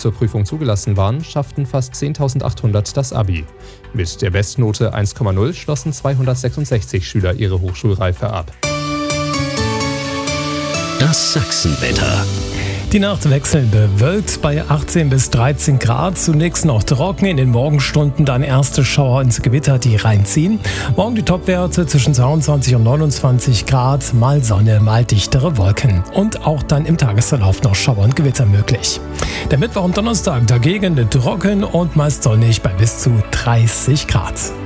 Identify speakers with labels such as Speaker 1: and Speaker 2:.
Speaker 1: zur Prüfung zugelassen waren, schafften fast 10.800 das Abi. Mit der Bestnote 1,0 schlossen 266 Schüler ihre Hochschulreife ab.
Speaker 2: Das Sachsenwetter.
Speaker 3: Die Nacht wechselnd bewölkt bei 18 bis 13 Grad. Zunächst noch trocken, in den Morgenstunden dann erste Schauer ins Gewitter, die reinziehen. Morgen die Topwerte zwischen 22 und 29 Grad, mal Sonne, mal dichtere Wolken. Und auch dann im Tagesverlauf noch Schauer und Gewitter möglich. Der Mittwoch und Donnerstag dagegen trocken und meist sonnig bei bis zu 30 Grad.